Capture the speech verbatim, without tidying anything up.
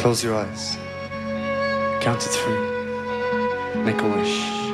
Close your eyes. Count to three. Make a wish.